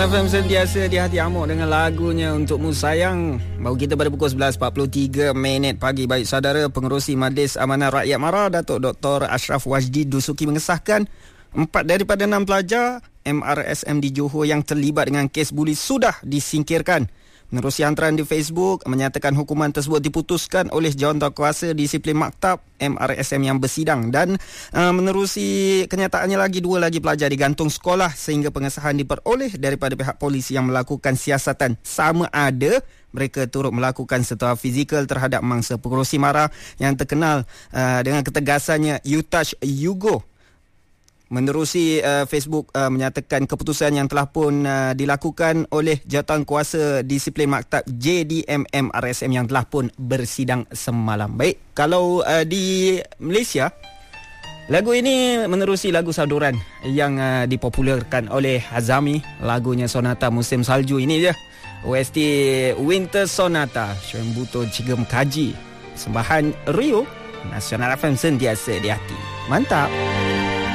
FM sentiasa di hati Amok dengan lagunya Untukmu Sayang. Baru kita pada pukul 11.43 pagi. Baik saudara, Pengerusi Majlis Amanah Rakyat MARA Datuk Dr. Ashraf Wajdi Dusuki mengesahkan 4 daripada 6 pelajar MRSM di Johor yang terlibat dengan kes buli sudah disingkirkan. Menerusi hantaran di Facebook, menyatakan hukuman tersebut diputuskan oleh Jawatankuasa Disiplin Maktab MRSM yang bersidang. Dan menerusi kenyataannya lagi, 2 lagi pelajar digantung sekolah sehingga pengesahan diperoleh daripada pihak polisi yang melakukan siasatan sama ada mereka turut melakukan sentuhan fizikal terhadap mangsa pengerusi MARA yang terkenal dengan ketegasannya Yutach Yugo. Menerusi Facebook menyatakan keputusan yang telah pun dilakukan oleh Jawatankuasa Disiplin Maktab JDM RSM yang telah pun bersidang semalam. Baik, kalau di Malaysia, lagu ini menerusi lagu saduran yang dipopularkan oleh Hazami, lagunya Sonata Musim Salju ini je. OST Winter Sonata, Syembuto Cigem Kaji, sembahan Rio, Nasional FM sentiasa di hati. Mantap.